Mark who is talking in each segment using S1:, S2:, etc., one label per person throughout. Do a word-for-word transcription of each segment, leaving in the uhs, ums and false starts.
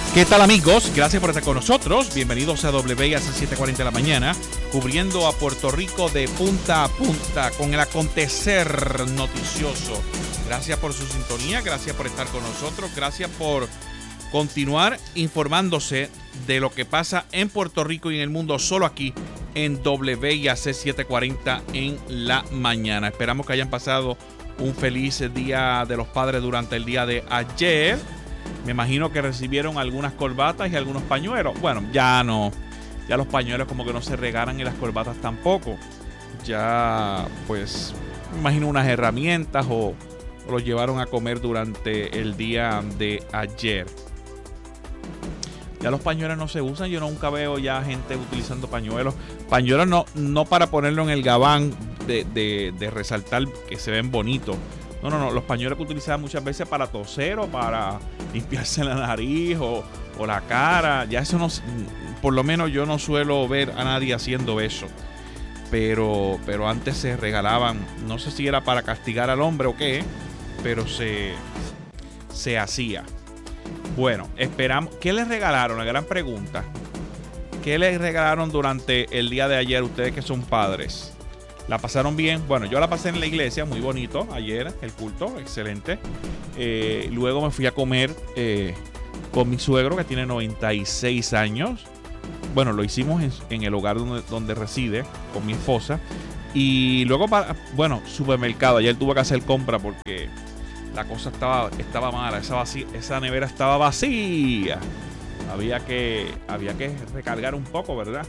S1: ¿Qué tal, amigos? Gracias por estar con nosotros. Bienvenidos a W I A C siete cuarenta de la mañana, cubriendo a Puerto Rico de punta a punta con el acontecer noticioso. Gracias por su sintonía, gracias por estar con nosotros, gracias por continuar informándose de lo que pasa en Puerto Rico y en el mundo solo aquí en W I A C setecientos cuarenta en la mañana. Esperamos que hayan pasado un feliz Día de los Padres durante el día de ayer. Me imagino que recibieron algunas corbatas y algunos pañuelos. Bueno, ya no. Ya los pañuelos como que no se regalan y las corbatas tampoco. Ya, pues, me imagino unas herramientas o, o los llevaron a comer durante el día de ayer. Ya los pañuelos no se usan. Yo nunca veo ya gente utilizando pañuelos. Pañuelos no, no para ponerlo en el gabán de, de, de resaltar que se ven bonitos. No, no, no. Los pañuelos que utilizaban muchas veces para toser o para limpiarse la nariz o, o la cara. Ya eso no, por lo menos yo no suelo ver a nadie haciendo eso. Pero, pero antes se regalaban, no sé si era para castigar al hombre o qué, pero se, se hacía. Bueno, esperamos. ¿Qué les regalaron? La gran pregunta. ¿Qué les regalaron durante el día de ayer ustedes que son padres? ¿La pasaron bien? Bueno, yo la pasé en la iglesia, muy bonito, ayer, el culto, excelente. Eh, luego me fui a comer eh, con mi suegro, que tiene noventa y seis años. Bueno, lo hicimos en, en el hogar donde, donde reside, con mi esposa. Y luego, para, bueno, supermercado. Ayer tuve que hacer compra porque la cosa estaba, estaba mala, esa, vacía, esa nevera estaba vacía. Había que, había que recargar un poco, ¿verdad?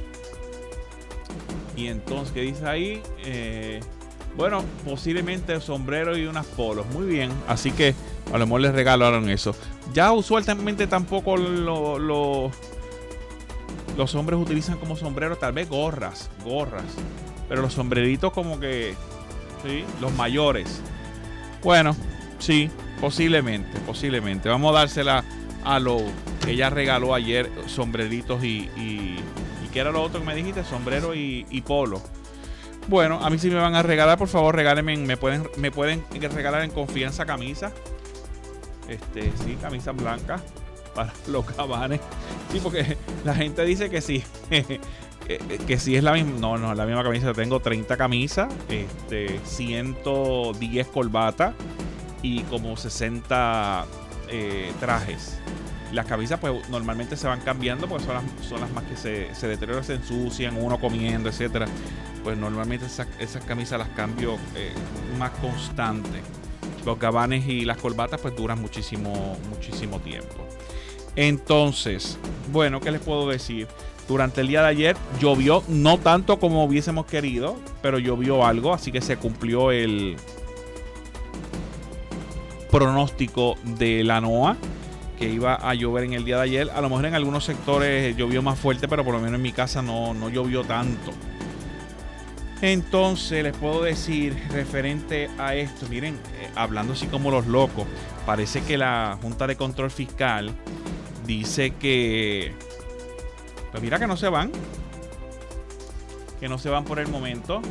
S1: Y entonces, ¿qué dice ahí? Eh, bueno, posiblemente sombrero y unas polos. Muy bien. Así que a lo mejor les regalaron eso. Ya usualmente tampoco lo, lo, los hombres utilizan como sombrero, tal vez gorras, gorras. Pero los sombreritos como que, sí, los mayores. Bueno, sí, posiblemente, posiblemente. Vamos a dársela a lo que ella regaló ayer, sombreritos y... y ¿qué era lo otro que me dijiste? Sombrero y, y polo. Bueno, a mí si me van a regalar, por favor, regálenme. Me pueden, me pueden regalar en confianza camisas. Este, sí, camisas blancas para los cabanes. Sí, porque la gente dice que sí. que, que sí es la misma. No, no, la misma camisa. Tengo treinta camisas, este, ciento diez corbatas y como sesenta eh, trajes. Las camisas pues normalmente se van cambiando porque son las, son las más que se, se deterioran, se ensucian, uno comiendo, etcétera. Pues normalmente esas, esas camisas las cambio eh, más constante. Los gabanes y las corbatas pues duran muchísimo, muchísimo tiempo. Entonces, bueno, ¿qué les puedo decir? Durante el día de ayer llovió, no tanto como hubiésemos querido, pero llovió algo, así que se cumplió el pronóstico de la NOAA, que iba a llover en el día de ayer. A lo mejor en algunos sectores llovió más fuerte, pero por lo menos en mi casa no, no llovió tanto. Entonces les puedo decir referente a esto, miren, eh, hablando así como los locos, parece que la Junta de Control Fiscal dice que, pues mira que no se van, que no se van por el momento.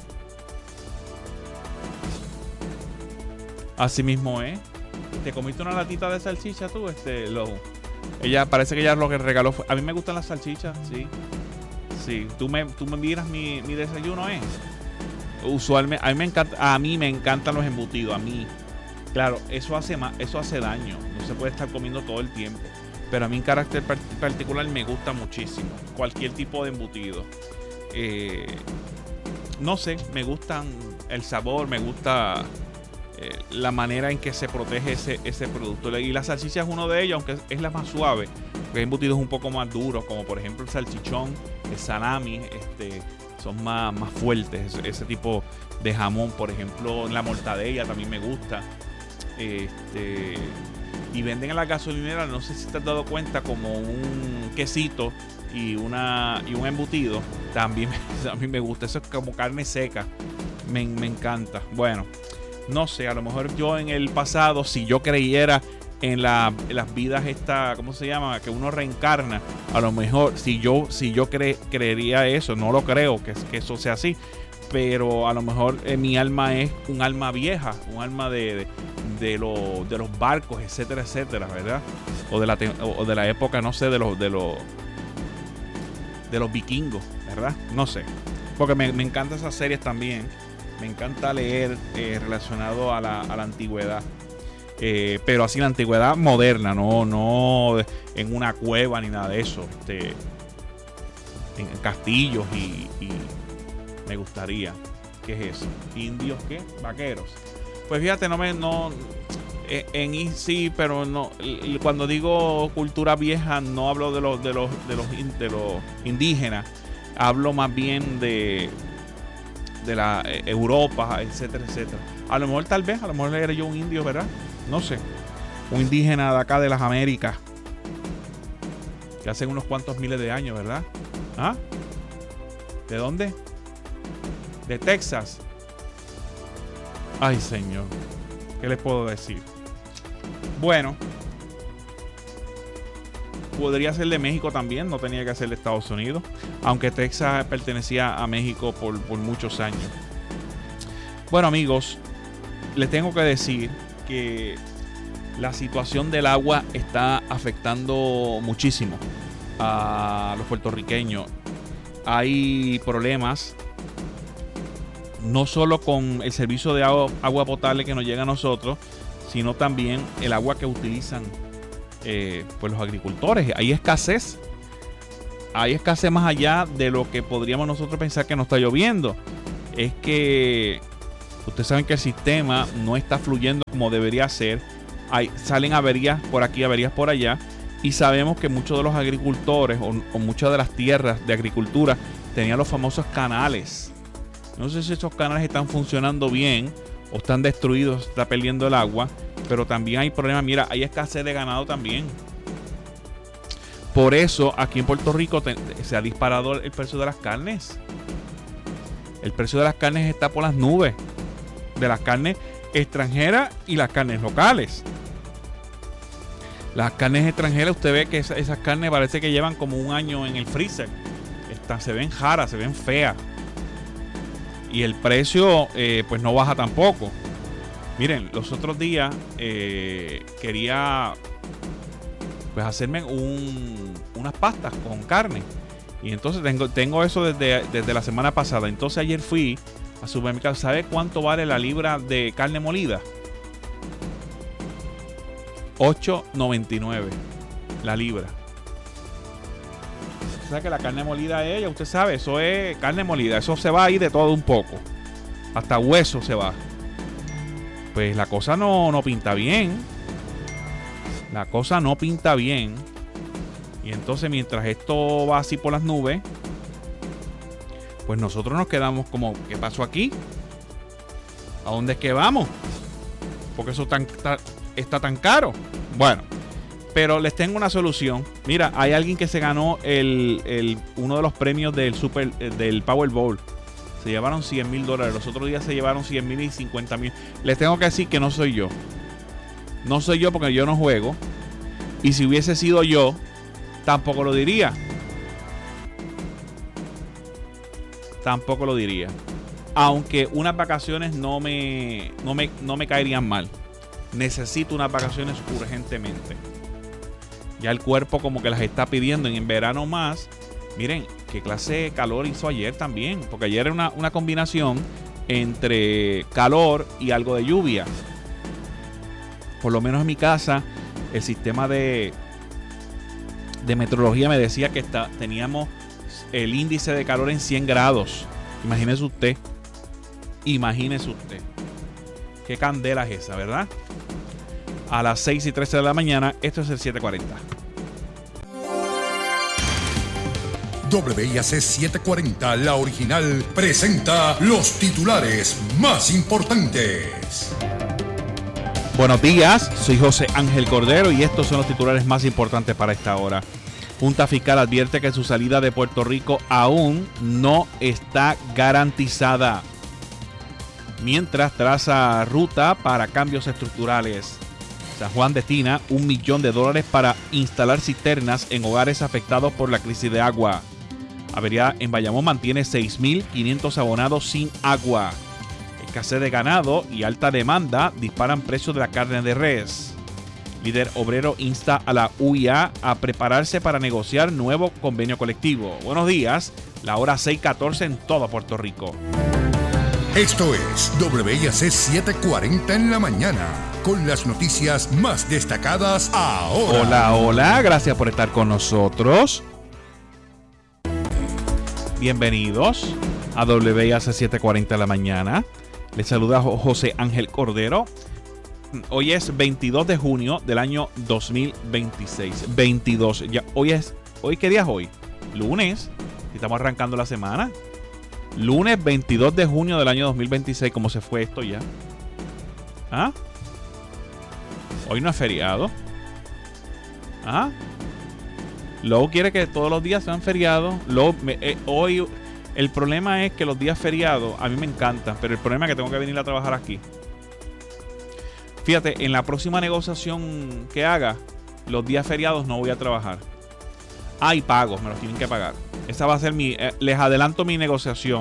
S1: Así mismo es. ¿Te comiste una latita de salchicha tú? Este, lo, ella parece que ella lo que regaló fue, a mí me gustan las salchichas, sí. Sí, tú me, tú me miras mi, mi desayuno, ¿eh? Usualmente, a mí me encanta, a mí me encantan los embutidos, a mí. Claro, eso hace más, eso hace daño. No se puede estar comiendo todo el tiempo. Pero a mí en carácter particular me gusta muchísimo. Cualquier tipo de embutido. Eh, no sé, me gustan el sabor, me gusta eh, la manera en que se protege ese, ese producto. Y la salchicha es uno de ellos, aunque es la más suave. Porque hay embutidos un poco más duros, como por ejemplo el salchichón, el salami, este, son más, más fuertes. Ese, ese tipo de jamón, por ejemplo, la mortadella también me gusta. Este, y venden en la gasolinera, no sé si te has dado cuenta, como un quesito y una y un embutido. También a mí me gusta. Eso es como carne seca. Me, me encanta. Bueno, no sé, a lo mejor yo en el pasado, si yo creyera en, la, en las vidas esta, ¿cómo se llama? Que uno reencarna. A lo mejor si yo, si yo cre, creería eso, no lo creo que, que eso sea así. pero a lo mejor eh, mi alma es un alma vieja, un alma de, de, de, lo, de los barcos, etcétera, etcétera, ¿verdad? O de la, o de la época, no sé, de los, de los, de los vikingos, ¿verdad? No sé, porque me, me encantan esas series también. Me encanta leer eh, relacionado a la, a la antigüedad. Eh, pero así la antigüedad moderna, no, no en una cueva ni nada de eso. Este, en castillos y, y me gustaría. ¿Qué es eso? ¿Indios qué? ¿Vaqueros? Pues fíjate, no me... No, en, en sí, pero no. Cuando digo cultura vieja, no hablo de los, de los, de los, de los indígenas. Hablo más bien de... de la eh, Europa, etcétera, etcétera. A lo mejor tal vez, a lo mejor era yo un indio, ¿verdad? No sé. Un indígena de acá de las Américas. Que hace unos cuantos miles de años, ¿verdad? ¿Ah? ¿De dónde? De Texas. Ay, señor. ¿Qué les puedo decir? Bueno. Podría ser de México también, no tenía que ser de Estados Unidos, aunque Texas pertenecía a México por, por muchos años. Bueno, amigos, les tengo que decir que la situación del agua está afectando muchísimo a los puertorriqueños. Hay problemas no solo con el servicio de agua, agua potable que nos llega a nosotros, sino también el agua que utilizan Eh, pues los agricultores. Hay escasez. Hay escasez más allá de lo que podríamos nosotros pensar que no está lloviendo. Es que ustedes saben que el sistema no está fluyendo como debería ser. Hay, salen averías por aquí, averías por allá. Y sabemos que muchos de los agricultores o, o muchas de las tierras de agricultura tenían los famosos canales. No sé si esos canales están funcionando bien o están destruidos, está perdiendo el agua. Pero también hay problemas, mira, hay escasez de ganado también. Por eso aquí en Puerto Rico te, se ha disparado el precio de las carnes. El precio de las carnes está por las nubes. De las carnes extranjeras y las carnes locales. Las carnes extranjeras, usted ve que esas, esas carnes parece que llevan como un año en el freezer. Están, se ven jaras, se ven feas. Y el precio eh, pues no baja tampoco. Miren, los otros días eh, quería pues hacerme un, unas pastas con carne. Y entonces tengo, tengo eso desde, desde la semana pasada. Entonces ayer fui al supermercado. ¿Sabe cuánto vale la libra de carne molida? ocho noventa y nueve la libra. O sea que la carne molida es, ya usted sabe, eso es carne molida. Eso se va ahí de todo un poco. Hasta hueso se va. Pues la cosa no, no pinta bien. La cosa no pinta bien. Y entonces mientras esto va así por las nubes, pues nosotros nos quedamos como, ¿qué pasó aquí? ¿A dónde es que vamos? Porque eso tan, está, está tan caro. Bueno, pero les tengo una solución. Mira, hay alguien que se ganó el, el, uno de los premios del, super, del Powerball. Se llevaron cien mil dólares. Los otros días se llevaron cien mil y cincuenta mil. Les tengo que decir que no soy yo. No soy yo porque yo no juego. Y si hubiese sido yo, tampoco lo diría. Tampoco lo diría. Aunque unas vacaciones no me, no me, no me caerían mal. Necesito unas vacaciones urgentemente. Ya el cuerpo como que las está pidiendo. En verano más. Miren, qué clase de calor hizo ayer también. Porque ayer era una, una combinación entre calor y algo de lluvia. Por lo menos en mi casa, el sistema de, de meteorología me decía que está, teníamos el índice de calor en cien grados. Imagínese usted. Imagínese usted. Qué candela es esa, ¿verdad? A las seis y trece de la mañana, esto es el siete cuarenta.
S2: W I A C setecientos cuarenta, la original, presenta los titulares más importantes.
S1: Buenos días, soy José Ángel Cordero y estos son los titulares más importantes para esta hora. Junta Fiscal advierte que su salida de Puerto Rico aún no está garantizada, mientras traza ruta para cambios estructurales. San Juan destina un millón de dólares para instalar cisternas en hogares afectados por la crisis de agua. Avería en Bayamón mantiene seis mil quinientos abonados sin agua. Escasez de ganado y alta demanda disparan precios de la carne de res. Líder obrero insta a la U I A a prepararse para negociar nuevo convenio colectivo. Buenos días, la hora seis catorce en todo Puerto Rico.
S2: Esto es W I A C setecientos cuarenta en la mañana, con las noticias más destacadas ahora.
S1: Hola, hola, gracias por estar con nosotros. Bienvenidos a W I A C setecientos cuarenta en la mañana. Les saluda José Ángel Cordero. Hoy es veintidós de junio del año dos mil veintiséis. veintidós. Ya, hoy es, ¿hoy qué día es hoy? Lunes. Estamos arrancando la semana. Lunes veintidós de junio del año dos mil veintiséis. ¿Cómo se fue esto ya? ¿Ah? Hoy no es feriado. ¿Ah? Lowe quiere que todos los días sean feriados. Lowe, me, eh, hoy el problema es que los días feriados a mí me encantan, pero el problema es que tengo que venir a trabajar aquí. Fíjate, en la próxima negociación que haga, los días feriados no voy a trabajar. Hay pagos, me los tienen que pagar. Esa va a ser mi... Eh, les adelanto mi negociación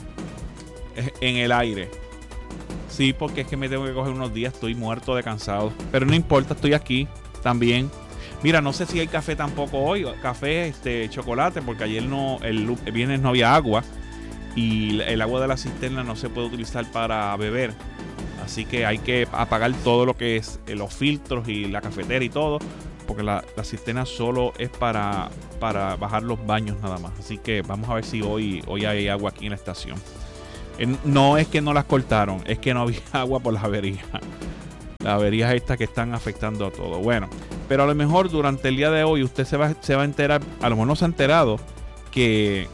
S1: eh, en el aire. Sí, porque es que me tengo que coger unos días, estoy muerto de cansado. Pero no importa, estoy aquí también. Mira, no sé si hay café tampoco hoy. Café, este, chocolate, porque ayer no, el, el viernes no había agua. Y el agua de la cisterna no se puede utilizar para beber. Así que hay que apagar todo lo que es eh, los filtros y la cafetera y todo. Porque la, la cisterna solo es para, para bajar los baños nada más. Así que vamos a ver si hoy, hoy hay agua aquí en la estación. Eh, no es que no las cortaron, es que no había agua por las averías. Las averías estas que están afectando a todo. Bueno, pero a lo mejor durante el día de hoy usted se va, se va a enterar, a lo mejor no se ha enterado, que,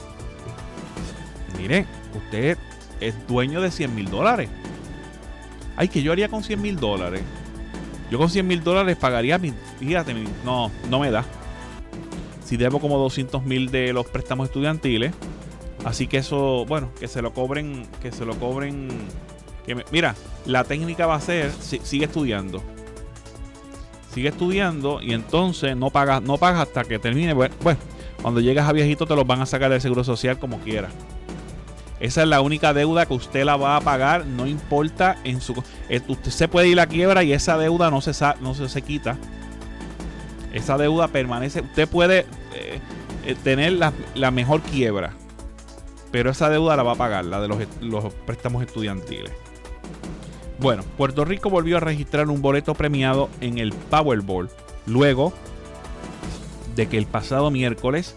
S1: mire, usted es dueño de cien mil dólares. Ay, ¿qué yo haría con cien mil dólares? Yo con cien mil dólares pagaría mi... Fíjate, mi, no, no me da. Si debo como doscientos mil de los préstamos estudiantiles. Así que eso, bueno, que se lo cobren, que se lo cobren... Que me, mira, la técnica va a ser, si, sigue estudiando. Sigue estudiando y entonces no pagas, no pagas hasta que termine. Bueno, bueno, cuando llegas a viejito te los van a sacar del Seguro Social como quiera. Esa es la única deuda que usted la va a pagar, no importa en su... Usted se puede ir a quiebra y esa deuda no se, no se, se quita. Esa deuda permanece. Usted puede eh, eh, tener la, la mejor quiebra, pero esa deuda la va a pagar, la de los, los préstamos estudiantiles. Bueno, Puerto Rico volvió a registrar un boleto premiado en el Powerball, luego de que el pasado miércoles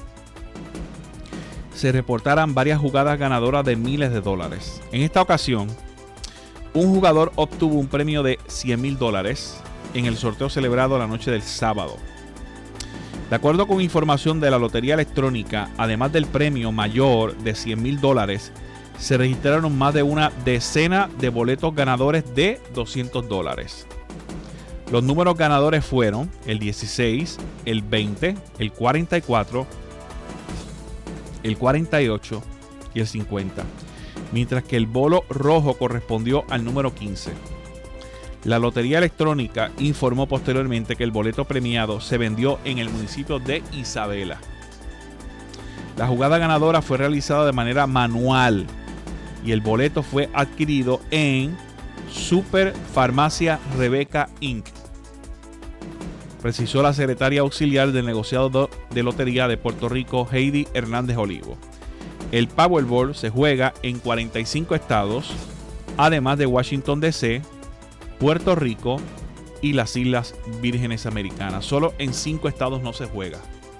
S1: se reportaran varias jugadas ganadoras de miles de dólares. En esta ocasión, un jugador obtuvo un premio de cien mil dólares en el sorteo celebrado la noche del sábado. De acuerdo con información de la Lotería Electrónica, además del premio mayor de cien mil dólares, se registraron más de una decena de boletos ganadores de doscientos dólares. Los números ganadores fueron el dieciséis, el veinte, el cuarenta y cuatro, el cuarenta y ocho y el cincuenta, mientras que el bolo rojo correspondió al número quince. La Lotería Electrónica informó posteriormente que el boleto premiado se vendió en el municipio de Isabela. La jugada ganadora fue realizada de manera manual y el boleto fue adquirido en Super Farmacia Rebeca incorporated, precisó la secretaria auxiliar del negociado de lotería de Puerto Rico, Heidi Hernández Olivo. El Powerball se juega en cuarenta y cinco estados, además de Washington D C, Puerto Rico y las Islas Vírgenes Americanas. Solo en cinco estados no se juega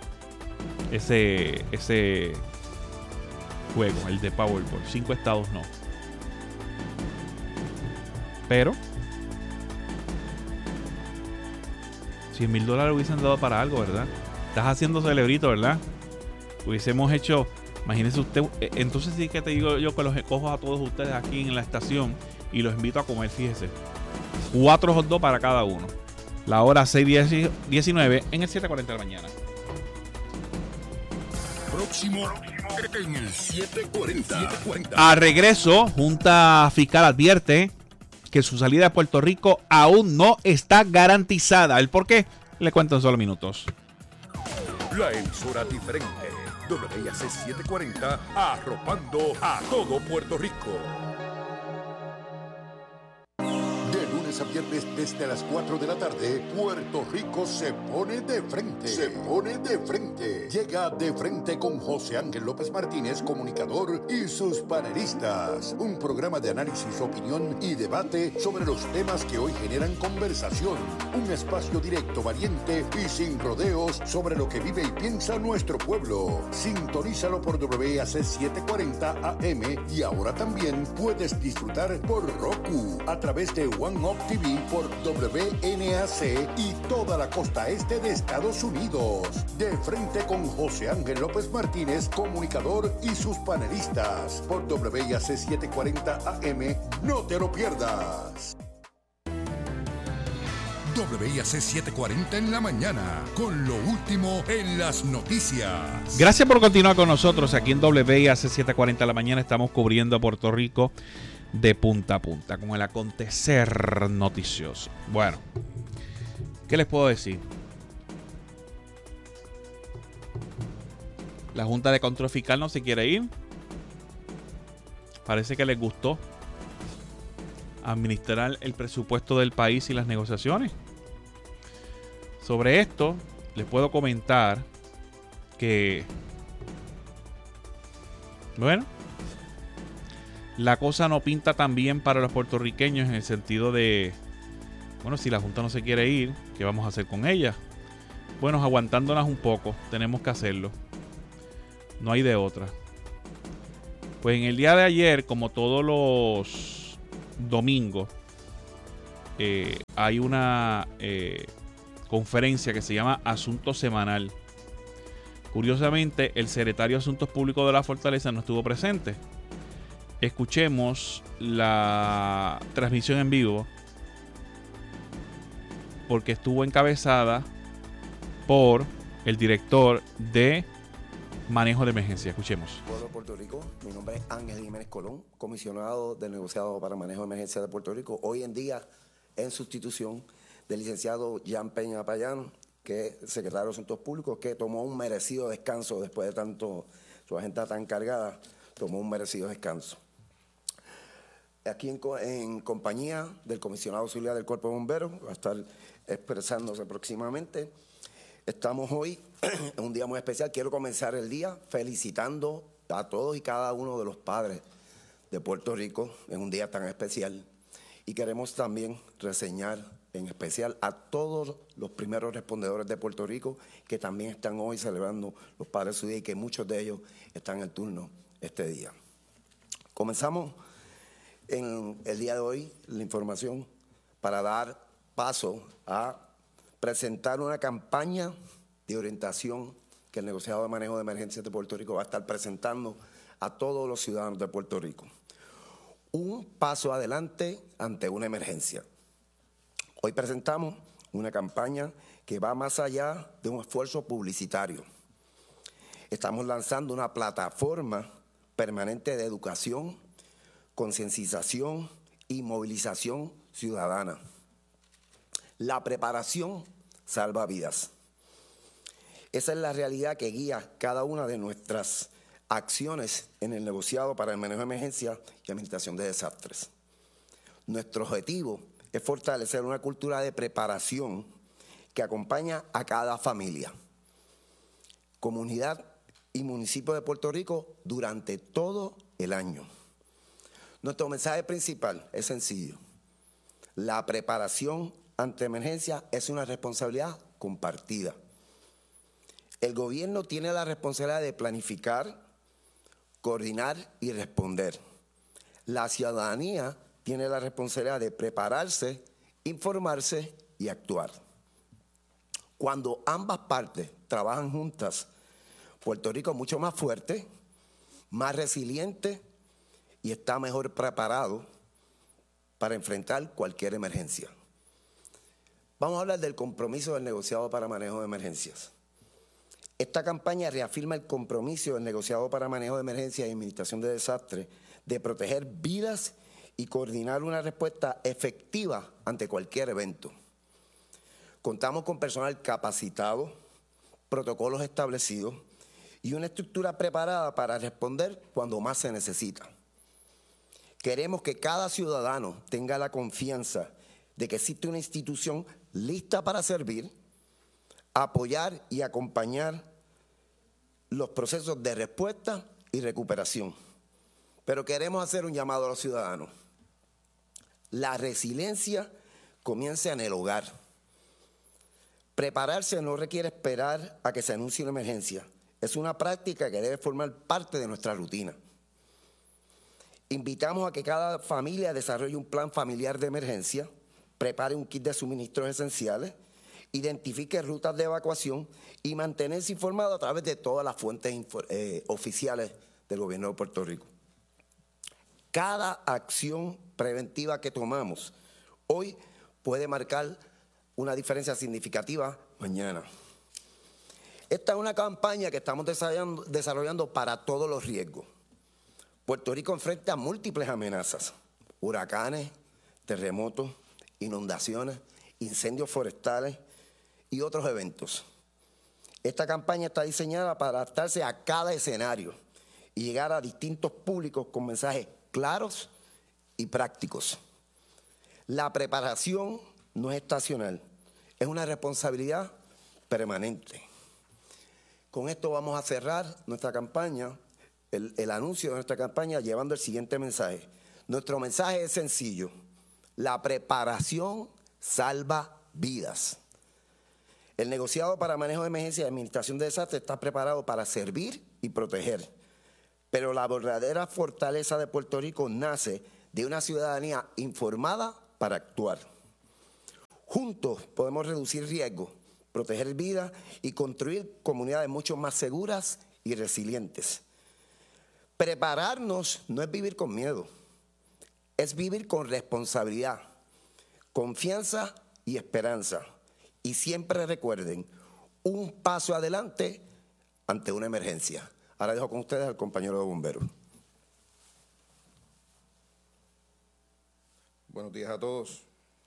S1: ese, ese juego, el de Powerball. Cinco estados no. Pero cien mil dólares hubiesen dado para algo, ¿verdad? Estás haciendo celebrito, ¿verdad? Hubiésemos hecho, imagínese usted, entonces sí que te digo yo que los cojo a todos ustedes aquí en la estación y los invito a comer, fíjese. Cuatro hot dogs para cada uno. La hora seis diecinueve en el siete cuarenta de la mañana.
S2: Próximo en el siete cuarenta.
S1: A regreso, Junta Fiscal advierte que su salida de Puerto Rico aún no está garantizada. ¿El por qué? Le cuento en solo minutos.
S2: La emisora diferente. W I A C setecientos cuarenta, arropando a todo Puerto Rico. De lunes a viernes desde las cuatro de la tarde, Puerto Rico se pone de frente. Se pone de frente. Llega De Frente con José Ángel López Martínez, comunicador, y sus panelistas. Un programa de análisis, opinión y debate sobre los temas que hoy generan conversación. Un espacio directo, valiente y sin rodeos sobre lo que vive y piensa nuestro pueblo. Sintonízalo por W I A C setecientos cuarenta A M y ahora también puedes disfrutar por Roku a través de One Up T V por W N A C y toda la costa este de Estados Unidos. De Frente con José Ángel López Martínez, comunicador, y sus panelistas por W I A C setecientos cuarenta A M. No te lo pierdas. W I A C setecientos cuarenta en la mañana, con lo último en las noticias.
S1: Gracias por continuar con nosotros aquí en W I A C setecientos cuarenta en la mañana. Estamos cubriendo a Puerto Rico de punta a punta con el acontecer noticioso. Bueno, ¿qué les puedo decir? La Junta de Control Fiscal no se quiere ir. Parece que les gustó administrar el presupuesto del país y las negociaciones. Sobre esto les puedo comentar que, bueno, la cosa no pinta tan bien para los puertorriqueños en el sentido de, bueno, si la Junta no se quiere ir, ¿qué vamos a hacer con ella? Bueno, aguantándolas un poco, tenemos que hacerlo. No hay de otra. Pues en el día de ayer, como todos los domingos, eh, hay una eh, conferencia que se llama Asunto Semanal. Curiosamente, el secretario de Asuntos Públicos de la Fortaleza no estuvo presente. Escuchemos la transmisión en vivo porque estuvo encabezada por el director de Manejo de Emergencia. Escuchemos.
S3: Pueblo de Puerto Rico, mi nombre es Ángel Jiménez Colón, comisionado del negociado para Manejo de Emergencia de Puerto Rico, hoy en día en sustitución del licenciado Jan Peña Payán, que es secretario de Asuntos Públicos, que tomó un merecido descanso después de tanto, su agenda tan cargada, tomó un merecido descanso. Aquí en, en compañía del comisionado auxiliar del Cuerpo de Bomberos, va a estar expresándose próximamente. Estamos hoy en un día muy especial. Quiero comenzar el día felicitando a todos y cada uno de los padres de Puerto Rico en un día tan especial. Y queremos también reseñar en especial a todos los primeros respondedores de Puerto Rico que también están hoy celebrando los padres de su día y que muchos de ellos están en el turno este día. Comenzamos en el día de hoy la información para dar paso a presentar una campaña de orientación que el negociado de manejo de emergencias de Puerto Rico va a estar presentando a todos los ciudadanos de Puerto Rico. Un paso adelante ante una emergencia. Hoy presentamos una campaña que va más allá de un esfuerzo publicitario. Estamos lanzando una plataforma permanente de educación, concienciación y movilización ciudadana. La preparación salva vidas. Esa es la realidad que guía cada una de nuestras acciones en el negociado para el manejo de emergencia y administración de desastres. Nuestro objetivo es fortalecer una cultura de preparación que acompaña a cada familia, comunidad y municipio de Puerto Rico durante todo el año. Nuestro mensaje principal es sencillo. La preparación ante emergencia es una responsabilidad compartida. El gobierno tiene la responsabilidad de planificar, coordinar y responder. La ciudadanía tiene la responsabilidad de prepararse, informarse y actuar. Cuando ambas partes trabajan juntas, Puerto Rico es mucho más fuerte, más resiliente y está mejor preparado para enfrentar cualquier emergencia. Vamos a hablar del compromiso del negociado para manejo de emergencias. Esta campaña reafirma el compromiso del negociado para manejo de emergencias y administración de desastres de proteger vidas y coordinar una respuesta efectiva ante cualquier evento. Contamos con personal capacitado, protocolos establecidos y una estructura preparada para responder cuando más se necesita. Queremos que cada ciudadano tenga la confianza de que existe una institución lista para servir, apoyar y acompañar los procesos de respuesta y recuperación. Pero queremos hacer un llamado a los ciudadanos. La resiliencia comienza en el hogar. Prepararse no requiere esperar a que se anuncie una emergencia. Es una práctica que debe formar parte de nuestra rutina. Invitamos a que cada familia desarrolle un plan familiar de emergencia, prepare un kit de suministros esenciales, identifique rutas de evacuación y mantenerse informado a través de todas las fuentes eh, oficiales del gobierno de Puerto Rico. Cada acción preventiva que tomamos hoy puede marcar una diferencia significativa mañana. Esta es una campaña que estamos desarrollando, desarrollando para todos los riesgos. Puerto Rico enfrenta múltiples amenazas: huracanes, terremotos, inundaciones, incendios forestales y otros eventos. Esta campaña está diseñada para adaptarse a cada escenario y llegar a distintos públicos con mensajes claros y prácticos. La preparación no es estacional, es una responsabilidad permanente. Con esto vamos a cerrar nuestra campaña, el, el anuncio de nuestra campaña, llevando el siguiente mensaje. Nuestro mensaje es sencillo: la preparación salva vidas. El negociado para manejo de emergencia y administración de desastres está preparado para servir y proteger. Pero la verdadera fortaleza de Puerto Rico nace de una ciudadanía informada para actuar. Juntos podemos reducir riesgos, proteger vidas y construir comunidades mucho más seguras y resilientes. Prepararnos no es vivir con miedo, es vivir con responsabilidad, confianza y esperanza. Y siempre recuerden, un paso adelante ante una emergencia. Ahora dejo con ustedes al compañero de bomberos.
S4: Buenos días a todos.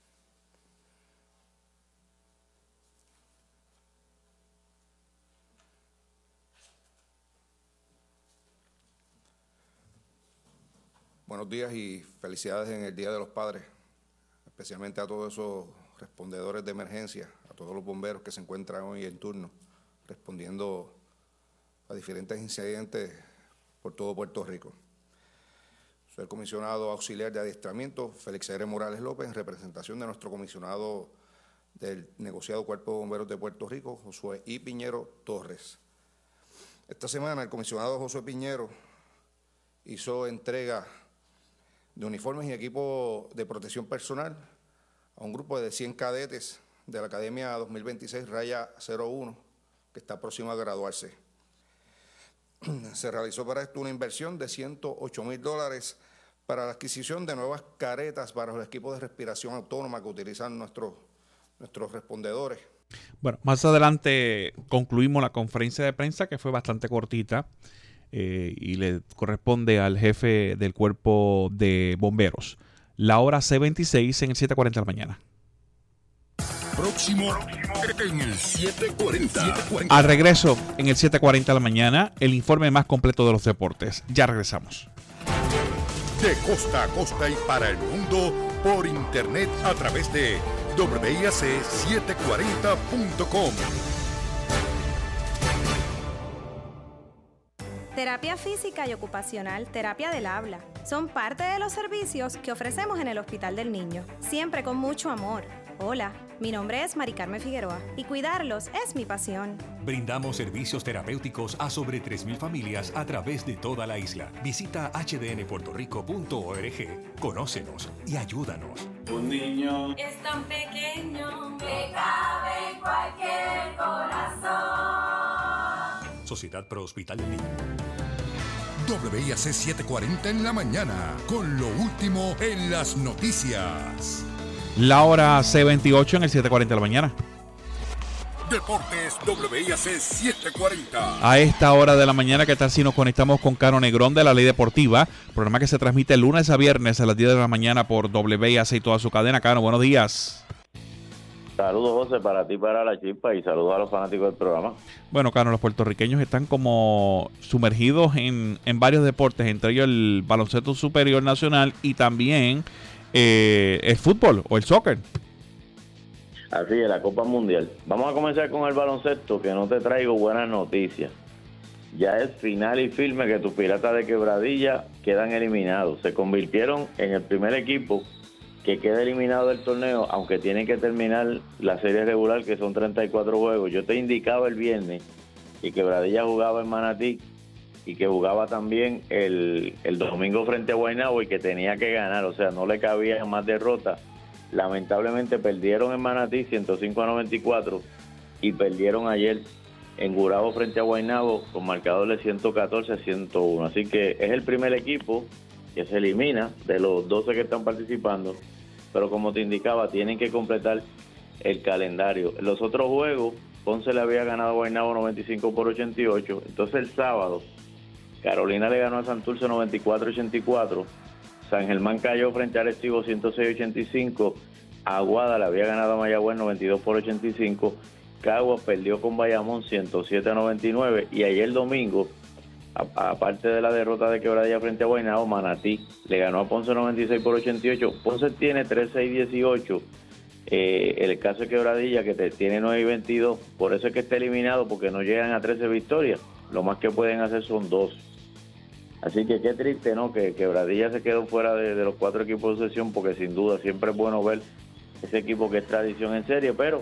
S4: Buenos días y felicidades en el Día de los Padres, especialmente a todos esos respondedores de emergencia, a todos los bomberos que se encuentran hoy en turno, respondiendo a diferentes incidentes por todo Puerto Rico. Soy el comisionado auxiliar de adiestramiento, Félix R. Morales López, en representación de nuestro comisionado del negociado Cuerpo de Bomberos de Puerto Rico, Josué I. Piñero Torres. Esta semana el comisionado Josué Piñero hizo entrega de uniformes y equipo de protección personal a un grupo de cien cadetes de la Academia dos mil veintiséis Raya cero uno, que está próximo a graduarse. Se realizó para esto una inversión de ciento ocho mil dólares para la adquisición de nuevas caretas para los equipos de respiración autónoma que utilizan nuestros, nuestros respondedores.
S1: Bueno, más adelante concluimos la conferencia de prensa, que fue bastante cortita, eh, y le corresponde al jefe del Cuerpo de Bomberos. La hora C veintiséis en el siete cuarenta de la mañana.
S2: Próximo en el siete cuarenta.
S1: Al regreso en el siete cuarenta de la mañana, el informe más completo de los deportes. Ya regresamos.
S2: De costa a costa y para el mundo por internet a través de doble I A C setecientos cuarenta punto com.
S5: Terapia física y ocupacional, terapia del habla, son parte de los servicios que ofrecemos en el Hospital del Niño, siempre con mucho amor. Hola, mi nombre es Mari Carmen Figueroa y cuidarlos es mi pasión.
S6: Brindamos servicios terapéuticos a sobre tres mil familias a través de toda la isla. Visita h d n puerto rico punto org, conócenos y ayúdanos.
S7: Un niño
S8: es tan pequeño que cabe en cualquier corazón.
S6: Sociedad Pro Hospital del Niño.
S2: doble I A C setecientos cuarenta en la mañana, con lo último en las noticias.
S1: La hora C veintiocho en el siete cuarenta de la mañana.
S2: Deportes doble I A C setecientos cuarenta.
S1: A esta hora de la mañana, ¿qué tal si nos conectamos con Caro Negrón de La Ley Deportiva? Programa que se transmite lunes a viernes a las diez de la mañana por doble I A C y toda su cadena. Caro, buenos días.
S7: Saludos, José, para ti, para la Chispa, y saludos a los fanáticos del programa.
S1: Bueno, Cano, los puertorriqueños están como sumergidos en, en varios deportes, entre ellos el baloncesto superior nacional y también eh, el fútbol o el soccer.
S7: Así es, la Copa Mundial. Vamos a comenzar con el baloncesto, que no te traigo buenas noticias. Ya es final y firme que tus Piratas de Quebradilla quedan eliminados. Se convirtieron en el primer equipo que queda eliminado del torneo, aunque tienen que terminar la serie regular, que son treinta y cuatro juegos. Yo te indicaba el viernes que Quebradilla jugaba en Manatí y que jugaba también el, el domingo frente a Guaynabo y que tenía que ganar, o sea, no le cabía más derrota. Lamentablemente perdieron en Manatí ciento cinco a noventa y cuatro y perdieron ayer en Gurabo frente a Guaynabo con marcador de ciento catorce a ciento uno. Así que es el primer equipo que se elimina de los doce que están participando, pero como te indicaba, tienen que completar el calendario. Los otros juegos, Ponce le había ganado a Guaynabo noventa y cinco por ochenta y ocho, entonces el sábado Carolina le ganó a Santurce noventa y cuatro a ochenta y cuatro, San Germán cayó frente a Arecibo ciento seis a ochenta y cinco, Aguada le había ganado a Mayagüez noventa y dos por ochenta y cinco, Caguas perdió con Bayamón ciento siete a noventa y nueve, y ayer domingo, aparte de la derrota de Quebradilla frente a Guaynabo, Manatí le ganó a Ponce noventa y seis por ochenta y ocho. Ponce tiene trece y dieciocho. Eh, el caso de Quebradilla, que te, tiene nueve y veintidós. Por eso es que está eliminado, porque no llegan a trece victorias. Lo más que pueden hacer son doce. Así que qué triste, ¿no? Que Quebradilla se quedó fuera de, de los cuatro equipos de sesión, porque sin duda siempre es bueno ver ese equipo que es tradición en serie, pero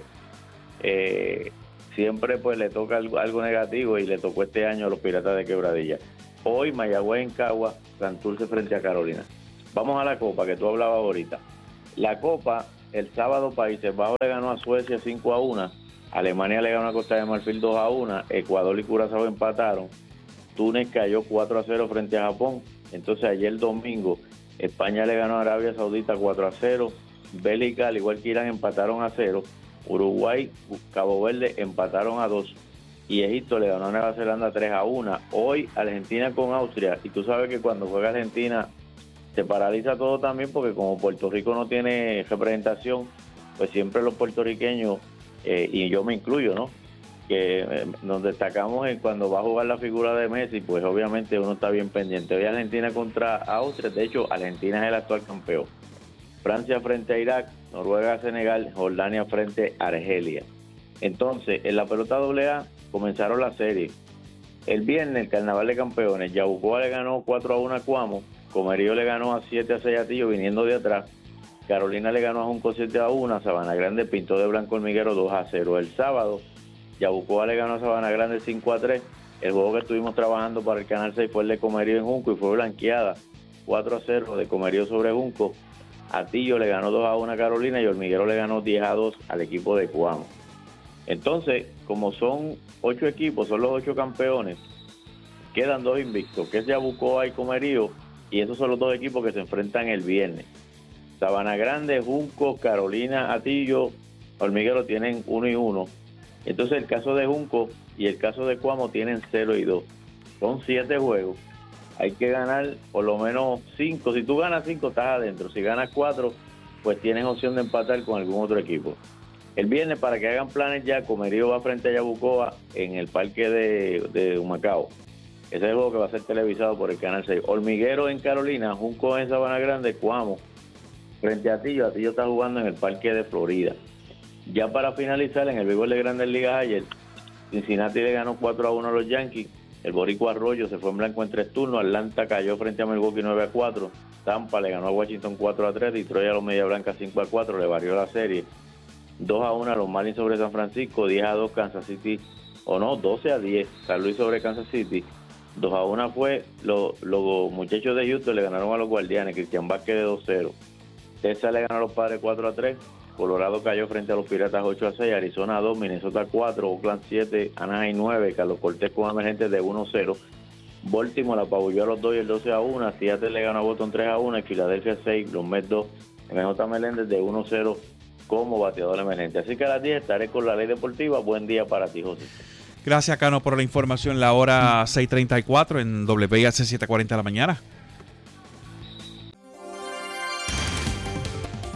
S7: eh, siempre pues le toca algo, algo negativo, y le tocó este año a los Piratas de Quebradilla. Hoy Mayagüez en Cagua, Santurce frente a Carolina. Vamos a la Copa, que tú hablabas ahorita. La Copa, el sábado Países Bajos le ganó a Suecia cinco a uno, Alemania le ganó a Costa de Marfil dos a uno, Ecuador y Curazao empataron, Túnez cayó cuatro a cero frente a Japón. Entonces ayer domingo España le ganó a Arabia Saudita cuatro a cero, Bélgica al igual que Irán empataron a cero, Uruguay, Cabo Verde empataron a dos y Egipto le ganó a Nueva Zelanda tres a uno. Hoy Argentina con Austria, y tú sabes que cuando juega Argentina se paraliza todo también, porque como Puerto Rico no tiene representación, pues siempre los puertorriqueños, eh, y yo me incluyo, ¿no?, que eh, nos destacamos en cuando va a jugar la figura de Messi, pues obviamente uno está bien pendiente. Hoy Argentina contra Austria, de hecho Argentina es el actual campeón. Francia frente a Irak, Noruega, Senegal, Jordania frente a Argelia. Entonces, en la pelota doble A comenzaron la serie. El viernes, el Carnaval de Campeones, Yabucoa le ganó cuatro a uno a Cuamo, Comerío le ganó a siete a seis a Tillo viniendo de atrás, Carolina le ganó a Junco siete a uno, Sabana Grande pintó de blanco Hormiguero dos a cero. El sábado, Yabucoa le ganó a Sabana Grande cinco a tres. El juego que estuvimos trabajando para el Canal seis fue el de Comerío en Junco y fue blanqueada cuatro a cero de Comerío sobre Junco. Atillo le ganó dos a uno a Carolina y Hormiguero le ganó diez a dos al equipo de Cuamo. Entonces, como son ocho equipos, son los ocho campeones, quedan dos invictos, que es Yabucoa y Comerío, y esos son los dos equipos que se enfrentan el viernes. Sabana Grande, Junco, Carolina, Atillo, Hormiguero tienen uno y uno. Entonces el caso de Junco y el caso de Cuamo tienen cero y dos. Son siete juegos. Hay que ganar por lo menos cinco. Si tú ganas cinco, estás adentro. Si ganas cuatro, pues tienes opción de empatar con algún otro equipo. El viernes, para que hagan planes ya, Comerío va frente a Yabucoa en el parque de, de Humacao. Ese es el juego que va a ser televisado por el Canal seis. Hormiguero en Carolina, Junco en Sabana Grande, Cuamo frente a Atillo. Atillo está jugando en el parque de Florida. Ya para finalizar, en el béisbol de Grandes Ligas ayer, Cincinnati le ganó cuatro a uno a los Yankees. El Boricua Arroyo se fue en blanco en tres turnos. Atlanta cayó frente a Milwaukee nueve a cuatro. Tampa le ganó a Washington cuatro a tres. Detroit a los Media Blanca cinco a cuatro. Le varió la serie. dos a uno a los Marlins sobre San Francisco. diez a dos Kansas City. O no, doce a diez San Luis sobre Kansas City. dos a uno fue los lo, muchachos de Houston le ganaron a los Guardianes. Cristian Vázquez de dos a cero. Texas le ganó a los Padres cuatro a tres. Colorado cayó frente a los Piratas ocho a seis, Arizona dos, Minnesota cuatro, Oakland siete, Anaheim nueve, Carlos Cortés con emergentes de uno a cero. Baltimore apabulló a los Dodgers doce a uno, Seattle le ganó a Boston tres a uno, Filadelfia seis, los Mets dos, M J Meléndez de uno a cero como bateador emergente. Así que a las diez estaré con la Ley Deportiva. Buen día para ti, José.
S1: Gracias, Cano, por la información. La hora seis treinta y cuatro en W I A C setecientos cuarenta de la mañana.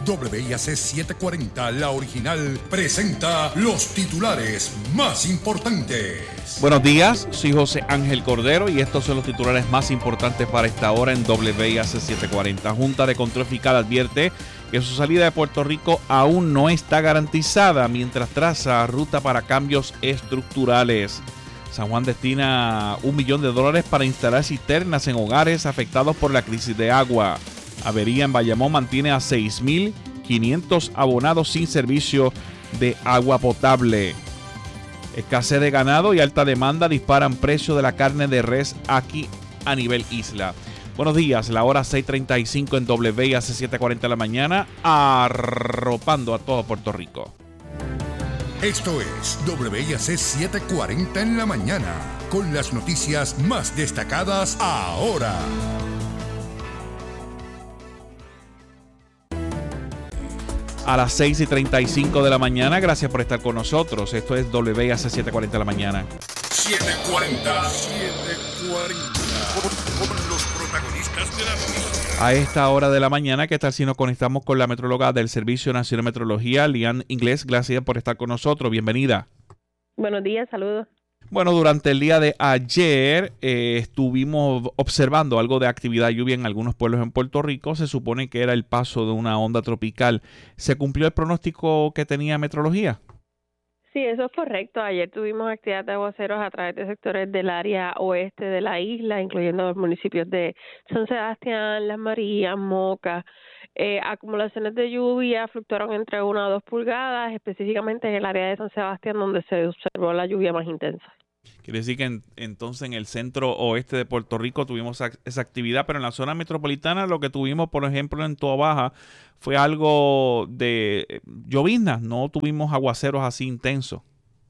S2: W I A C setecientos cuarenta, la original, presenta los titulares más importantes.
S1: Buenos días, soy José Ángel Cordero y estos son los titulares más importantes para esta hora en W I A C setecientos cuarenta. Junta de Control Fiscal advierte que su salida de Puerto Rico aún no está garantizada mientras traza ruta para cambios estructurales. San Juan destina un millón de dólares para instalar cisternas en hogares afectados por la crisis de agua. Avería en Bayamón mantiene a seis mil quinientos abonados sin servicio de agua potable. Escasez de ganado y alta demanda disparan precio de la carne de res aquí a nivel isla. Buenos días, la hora seis treinta y cinco en W I A C setecientos cuarenta de la mañana, arropando a todo Puerto Rico.
S2: Esto es W I A C setecientos cuarenta en la mañana, con las noticias más destacadas ahora.
S1: A las seis y treinta y cinco de la mañana, gracias por estar con nosotros. Esto es W I A C setecientos cuarenta de la mañana.
S2: setecientos cuarenta, setecientos cuarenta, con, con los protagonistas de la noticia.
S1: A esta hora de la mañana, ¿qué tal si nos conectamos con la metróloga del Servicio Nacional de Meteorología, Lian Inglés? Gracias por estar con nosotros. Bienvenida.
S9: Buenos días, saludos.
S1: Bueno, durante el día de ayer eh, estuvimos observando algo de actividad de lluvia en algunos pueblos en Puerto Rico. Se supone que era el paso de una onda tropical. ¿Se cumplió el pronóstico que tenía meteorología?
S9: Sí, eso es correcto. Ayer tuvimos actividad de aguaceros a través de sectores del área oeste de la isla, incluyendo los municipios de San Sebastián, Las Marías, Moca. Eh, acumulaciones de lluvia fluctuaron entre una a dos pulgadas, específicamente en el área de San Sebastián, donde se observó la lluvia más intensa.
S1: Quiere decir que en, entonces en el centro oeste de Puerto Rico tuvimos esa, esa actividad, pero en la zona metropolitana lo que tuvimos, por ejemplo, en Toa Baja fue algo de lloviznas, no tuvimos aguaceros así intensos.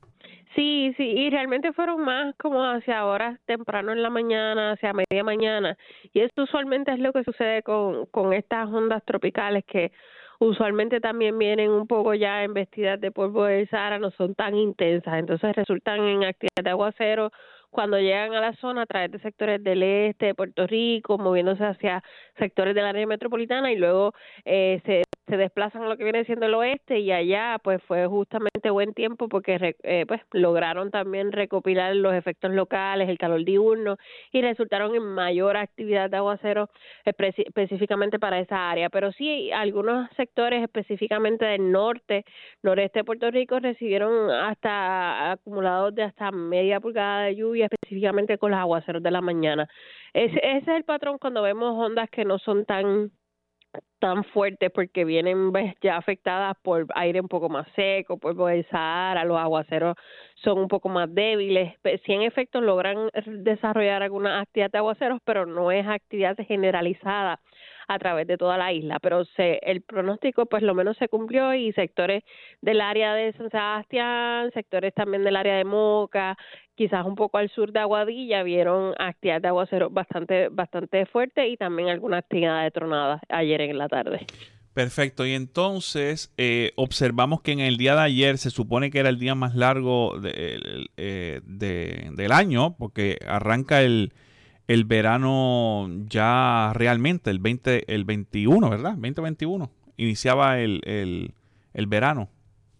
S9: Sí, sí, y realmente fueron más como hacia horas temprano en la mañana, hacia media mañana, y esto usualmente es lo que sucede con, con estas ondas tropicales que usualmente también vienen un poco ya embestidas de polvo del Sahara, no son tan intensas, entonces resultan en actividad de aguacero cuando llegan a la zona a través de sectores del este de Puerto Rico, moviéndose hacia sectores del área metropolitana y luego eh, se, se desplazan a lo que viene siendo el oeste y allá pues fue justamente buen tiempo porque eh, pues lograron también recopilar los efectos locales, el calor diurno y resultaron en mayor actividad de aguacero espe- específicamente para esa área, pero sí algunos sectores específicamente del norte, noreste de Puerto Rico recibieron hasta acumulados de hasta media pulgada de lluvia específicamente con los aguaceros de la mañana. Ese, ese es el patrón cuando vemos ondas que no son tan tan fuertes porque vienen ves, ya afectadas por aire un poco más seco, polvo del Sahara, los aguaceros son un poco más débiles. Sí, en efecto logran desarrollar alguna actividad de aguaceros, pero no es actividad generalizada a través de toda la isla, pero se, el pronóstico pues lo menos se cumplió y sectores del área de San Sebastián, sectores también del área de Moca, quizás un poco al sur de Aguadilla vieron actividad de aguacero bastante bastante fuerte y también alguna actividad de tronadas ayer en la tarde.
S1: Perfecto, y entonces eh, observamos que en el día de ayer se supone que era el día más largo de, eh, de, del año, porque arranca el el verano ya realmente, el veinte, el veintiuno, ¿verdad? veinte veintiuno, iniciaba el, el, el verano.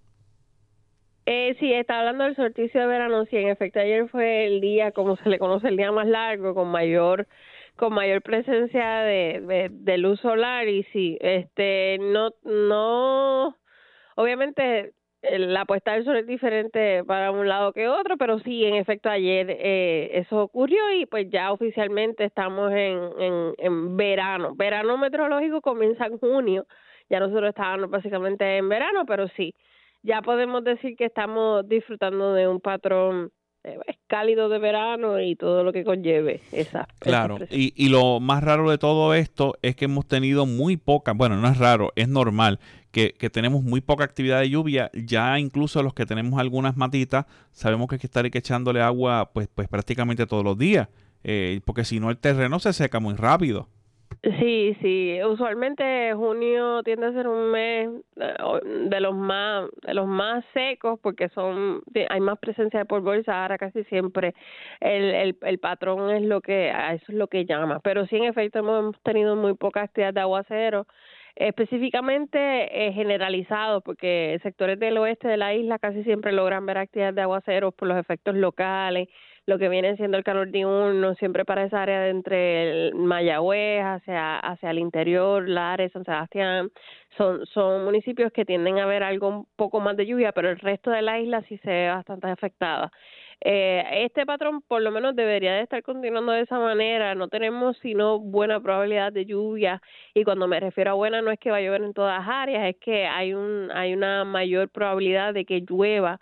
S9: Eh, sí, está hablando del solsticio de verano, sí, en efecto ayer fue el día, como se le conoce, el día más largo, con mayor con mayor presencia de, de, de luz solar y sí, este, no, no, obviamente la puesta del sol es diferente para un lado que otro, pero sí, en efecto, ayer eh, eso ocurrió y pues ya oficialmente estamos en, en, en verano. Verano meteorológico comienza en junio, ya nosotros estábamos básicamente en verano, pero sí, ya podemos decir que estamos disfrutando de un patrón eh, cálido de verano y todo lo que conlleve esa.
S1: Claro,
S9: esa
S1: y, y lo más raro de todo esto es que hemos tenido muy poca, bueno, no es raro, es normal, que, que tenemos muy poca actividad de lluvia. Ya incluso los que tenemos algunas matitas, sabemos que hay que estar echándole agua pues, pues prácticamente todos los días, eh, porque si no el terreno se seca muy rápido.
S9: Sí, sí, usualmente junio tiende a ser un mes de los más de los más secos porque son hay más presencia de polvo del Sahara casi siempre. El, el el patrón es lo que a eso es lo que llama, pero sí en efecto hemos tenido muy poca actividad de aguacero. específicamente eh, generalizados, porque sectores del oeste de la isla casi siempre logran ver actividades de aguaceros por los efectos locales, lo que viene siendo el calor diurno, siempre para esa área de entre el Mayagüez hacia hacia el interior, Lares, San Sebastián, son son municipios que tienden a ver algo un poco más de lluvia, pero el resto de la isla sí se ve bastante afectada. Eh, este patrón por lo menos debería de estar continuando de esa manera, no tenemos sino buena probabilidad de lluvia, y cuando me refiero a buena no es que va a llover en todas las áreas, es que hay un hay una mayor probabilidad de que llueva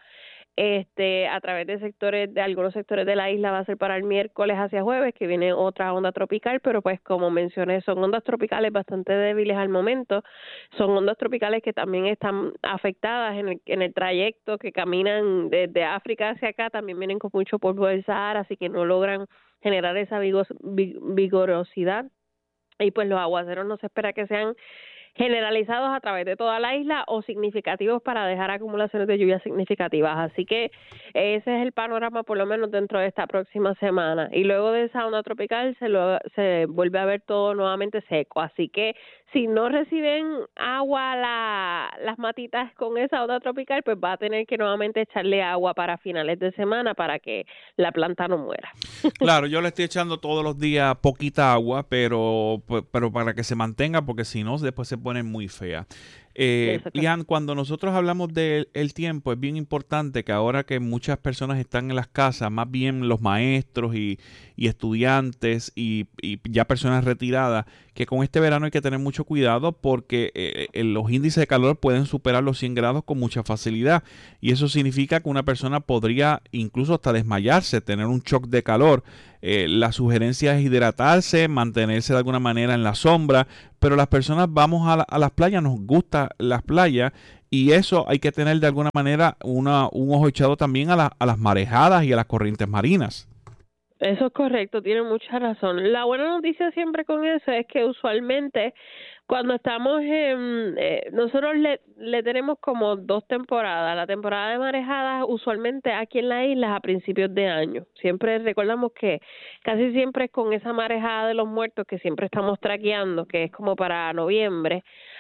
S9: este a través de sectores de algunos sectores de la isla. Va a ser para el miércoles hacia jueves que viene otra onda tropical, pero pues como mencioné son ondas tropicales bastante débiles al momento, son ondas tropicales que también están afectadas en el, en el trayecto que caminan desde África hacia acá, también vienen con mucho polvo del Sahara, así que no logran generar esa vigos, vigorosidad, y pues los aguaceros no se espera que sean generalizados a través de toda la isla o significativos para dejar acumulaciones de lluvias significativas. Así que ese es el panorama por lo menos dentro de esta próxima semana. Y luego de esa onda tropical se lo, se vuelve a ver todo nuevamente seco. Así que si no reciben agua la, las matitas con esa onda tropical, pues va a tener que nuevamente echarle agua para finales de semana para que la planta no muera.
S1: Claro, yo le estoy echando todos los días poquita agua, pero, pero para que se mantenga, porque si no después se pone muy fea. Eh, Ian, cuando nosotros hablamos del el tiempo, es bien importante que ahora que muchas personas están en las casas, más bien los maestros y, y estudiantes y, y ya personas retiradas, que con este verano hay que tener mucho cuidado porque eh, los índices de calor pueden superar los cien grados con mucha facilidad, y eso significa que una persona podría incluso hasta desmayarse, tener un shock de calor. Eh, la sugerencia es hidratarse, mantenerse de alguna manera en la sombra, pero las personas vamos a, la, a las playas, nos gustan las playas, y eso hay que tener de alguna manera una, un ojo echado también a, la, a las marejadas y a las corrientes marinas.
S9: Eso es correcto, tiene mucha razón. La buena noticia siempre con eso es que usualmente cuando estamos en, eh, nosotros le, le tenemos como dos temporadas. La temporada de marejadas usualmente aquí en la isla es a principios de año. Siempre recordamos que casi siempre es con esa marejada de los muertos que siempre estamos traqueando, que es como para noviembre.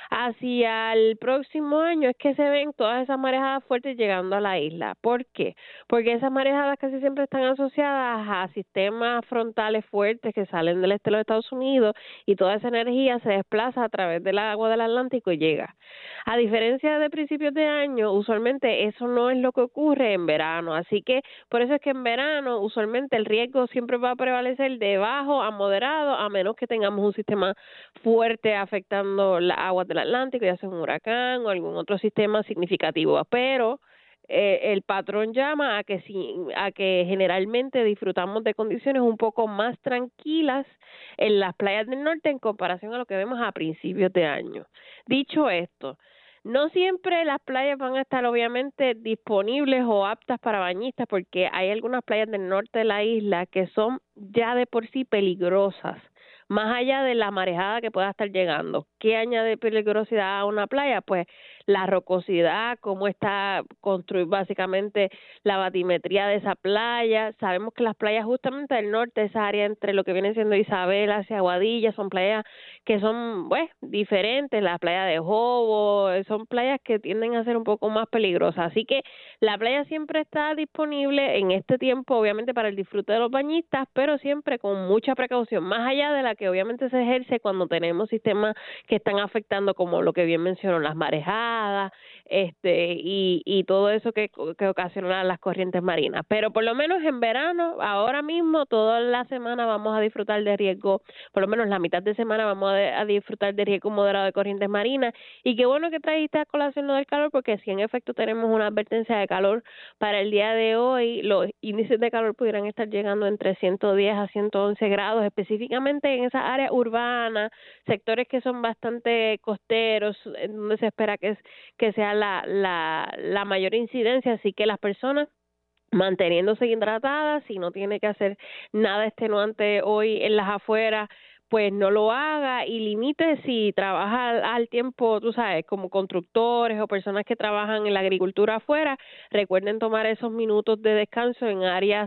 S9: Hacia el próximo año es que se ven todas esas marejadas fuertes llegando a la isla. ¿Por qué? Porque esas marejadas casi siempre están asociadas a sistemas frontales fuertes que salen del este de los Estados Unidos, y toda esa energía se desplaza a través del agua del Atlántico y llega. A diferencia de principios de año, usualmente eso no es lo que ocurre en verano, así que por eso es que en verano usualmente el riesgo siempre va a prevalecer de bajo a moderado, a menos que tengamos un sistema fuerte afectando las aguas del Atlántico, ya sea un huracán o algún otro sistema significativo, pero eh, el patrón llama a que si, a que generalmente disfrutamos de condiciones un poco más tranquilas en las playas del norte en comparación a lo que vemos a principios de año. Dicho esto, no siempre las playas van a estar obviamente disponibles o aptas para bañistas, porque hay algunas playas del norte de la isla que son ya de por sí peligrosas, más allá de la marejada que pueda estar llegando. ¿Qué añade peligrosidad a una playa? Pues la rocosidad, cómo está construida básicamente la batimetría de esa playa. Sabemos que las playas justamente del norte, esa área entre lo que viene siendo Isabel hacia Aguadilla, son playas que son, pues, diferentes. La playa de Jobo, son playas que tienden a ser un poco más peligrosas. Así que la playa siempre está disponible en este tiempo, obviamente, para el disfrute de los bañistas, pero siempre con mucha precaución, más allá de la que obviamente se ejerce cuando tenemos sistemas que están afectando, como lo que bien mencionó, las marejadas, este y, y todo eso que, que ocasiona las corrientes marinas. Pero por lo menos en verano, ahora mismo, toda la semana vamos a disfrutar de riesgo, por lo menos la mitad de semana vamos a, a disfrutar de riesgo moderado de corrientes marinas. Y qué bueno que trajiste a colación lo del calor, porque si en efecto tenemos una advertencia de calor para el día de hoy, los índices de calor pudieran estar llegando entre ciento diez a ciento once grados, específicamente en esa área urbana, sectores que son bastante costeros, en donde se espera que, es, que sea la, la, la mayor incidencia, así que las personas manteniéndose hidratadas, si no tiene que hacer nada extenuante hoy en las afueras, pues no lo haga, y limite si trabaja al, al tiempo, tú sabes, como constructores o personas que trabajan en la agricultura afuera, recuerden tomar esos minutos de descanso en áreas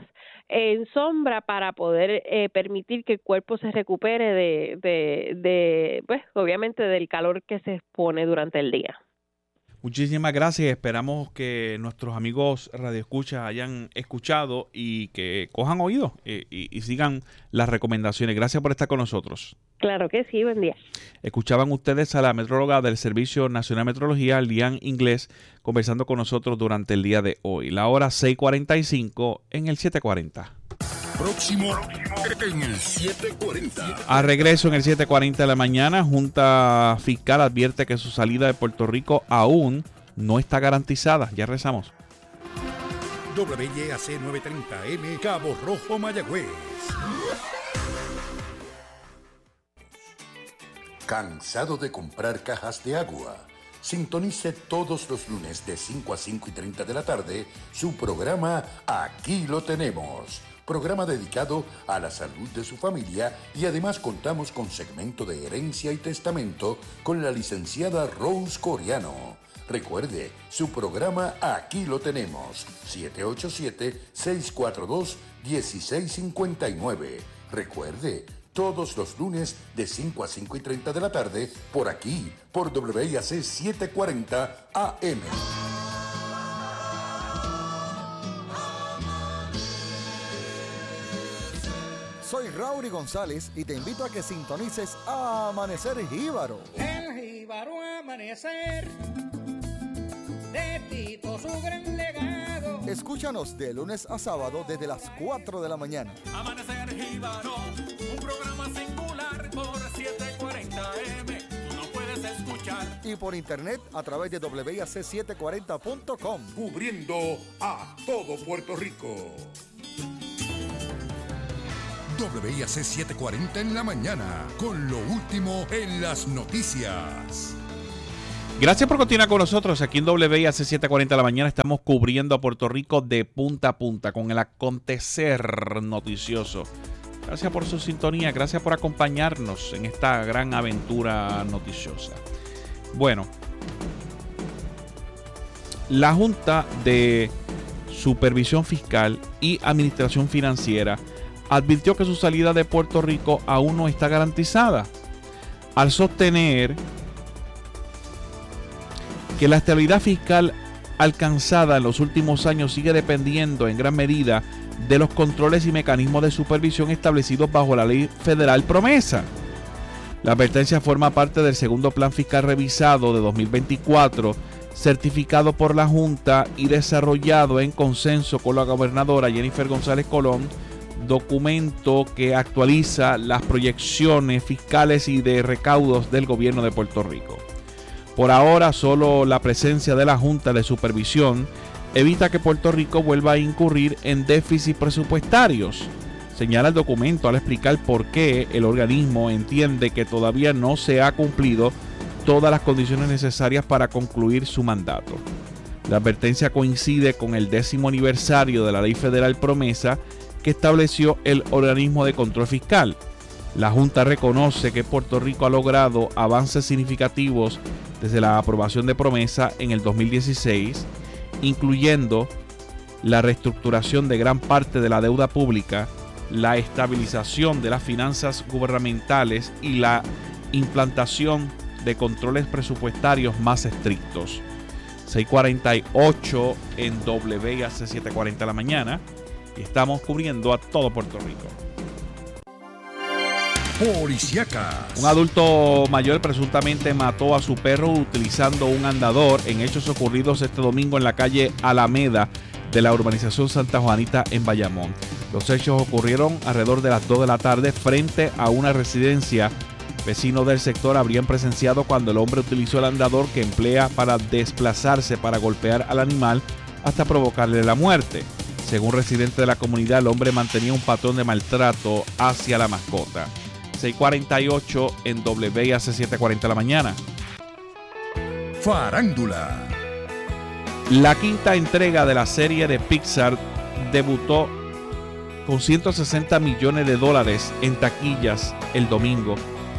S9: en sombra para poder eh, permitir que el cuerpo se recupere de, de, de, pues, obviamente del calor que se expone durante el día.
S1: Muchísimas gracias. Esperamos que nuestros amigos radioescuchas hayan escuchado y que cojan oído eh, y, y sigan las recomendaciones. Gracias por estar con nosotros.
S9: Claro que sí, buen día.
S1: Escuchaban ustedes a la metróloga del Servicio Nacional de Meteorología, Lian Inglés, conversando con nosotros durante el día de hoy. La hora seis cuarenta y cinco en el siete cuarenta.
S2: Próximo en el siete cuarenta.
S1: A regreso en el siete cuarenta de la mañana, Junta Fiscal advierte que su salida de Puerto Rico aún no está garantizada. Ya rezamos.
S2: W Y A C novecientos treinta M, Cabo Rojo, Mayagüez. ¿Cansado de comprar cajas de agua? Sintonice todos los lunes de cinco a cinco y treinta de la tarde su programa Aquí lo tenemos. Programa dedicado a la salud de su familia y además contamos con segmento de herencia y testamento con la licenciada Rose Coriano. Recuerde, su programa Aquí lo tenemos, siete ocho siete, seis cuatro dos, uno seis cinco nueve. Recuerde, todos los lunes de cinco a cinco y treinta de la tarde, por aquí, por W I A C setecientos cuarenta A M.
S10: Soy Raúl González y te invito a que sintonices a Amanecer Jíbaro.
S11: El Jíbaro Amanecer, de Tito su gran legado.
S10: Escúchanos de lunes a sábado desde las cuatro de la mañana.
S6: Amanecer Jíbaro, un programa singular por setecientos cuarenta eme. Tú no puedes escuchar.
S10: Y por internet a través de W I A C setecientos cuarenta punto com.
S2: Cubriendo a todo Puerto Rico. W I A C setecientos cuarenta en la mañana, con lo último en las noticias.
S1: Gracias por continuar con nosotros aquí en W I A C setecientos cuarenta de la mañana. Estamos cubriendo a Puerto Rico de punta a punta con el acontecer noticioso. Gracias por su sintonía, gracias por acompañarnos en esta gran aventura noticiosa. Bueno, la Junta de Supervisión Fiscal y Administración Financiera advirtió que su salida de Puerto Rico aún no está garantizada, al sostener que la estabilidad fiscal alcanzada en los últimos años sigue dependiendo en gran medida de los controles y mecanismos de supervisión establecidos bajo la ley federal promesa. La advertencia forma parte del segundo plan fiscal revisado de dos mil veinticuatro, certificado por la Junta y desarrollado en consenso con la gobernadora Jennifer González Colón, documento que actualiza las proyecciones fiscales y de recaudos del gobierno de Puerto Rico. Por ahora, solo la presencia de la Junta de Supervisión evita que Puerto Rico vuelva a incurrir en déficits presupuestarios, señala el documento al explicar por qué el organismo entiende que todavía no se ha cumplido todas las condiciones necesarias para concluir su mandato. La advertencia coincide con el décimo aniversario de la ley federal promesa que estableció el organismo de control fiscal. La Junta reconoce que Puerto Rico ha logrado avances significativos desde la aprobación de promesa en el dos mil dieciséis, incluyendo la reestructuración de gran parte de la deuda pública, la estabilización de las finanzas gubernamentales y la implantación de controles presupuestarios más estrictos. seis cuarenta y ocho en W I A C setecientos cuarenta de la mañana. Y estamos cubriendo a todo Puerto Rico.
S2: Policíacas.
S1: Un adulto mayor presuntamente mató a su perro utilizando un andador en hechos ocurridos este domingo en la calle Alameda de la urbanización Santa Juanita en Bayamón. Los hechos ocurrieron alrededor de las dos de la tarde frente a una residencia. Vecinos del sector habrían presenciado cuando el hombre utilizó el andador que emplea para desplazarse para golpear al animal hasta provocarle la muerte. Según residentes de la comunidad, el hombre mantenía un patrón de maltrato hacia la mascota. seis cuarenta y ocho en W I A C setecientos cuarenta de la mañana.
S2: Farándula.
S1: La quinta entrega de la serie de Pixar debutó con ciento sesenta millones de dólares en taquillas el domingo.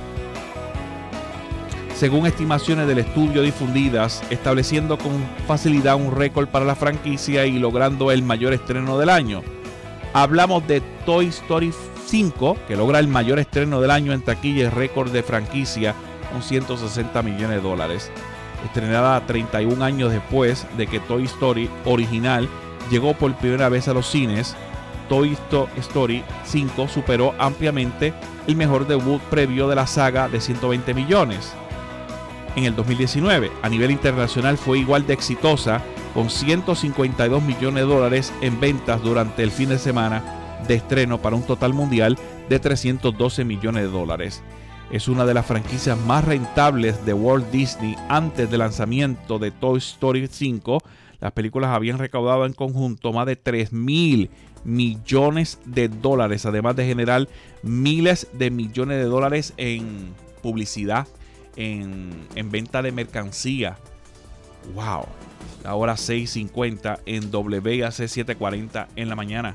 S1: Según estimaciones del estudio difundidas, estableciendo con facilidad un récord para la franquicia y logrando el mayor estreno del año. Hablamos de Toy Story cinco, que logra el mayor estreno del año en taquilla y récord de franquicia con ciento sesenta millones de dólares. Estrenada treinta y un años después de que Toy Story original llegó por primera vez a los cines, Toy Story cinco superó ampliamente el mejor debut previo de la saga de ciento veinte millones. En el dos mil diecinueve, a nivel internacional fue igual de exitosa, con ciento cincuenta y dos millones de dólares en ventas durante el fin de semana de estreno para un total mundial de trescientos doce millones de dólares. Es una de las franquicias más rentables de Walt Disney antes del lanzamiento de Toy Story cinco. Las películas habían recaudado en conjunto más de tres mil millones de dólares, además de generar miles de millones de dólares en publicidad, en, en venta de mercancía. ¡Wow! La hora seis cincuenta en W A C setecientos cuarenta en la mañana.